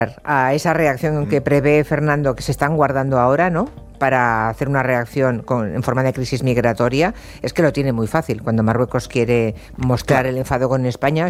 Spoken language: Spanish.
a esa reacción que prevé Fernando, que se están guardando ahora, ¿no?, para hacer una reacción en forma de crisis migratoria, es que lo tiene muy fácil. Cuando Marruecos quiere mostrar el enfado con España,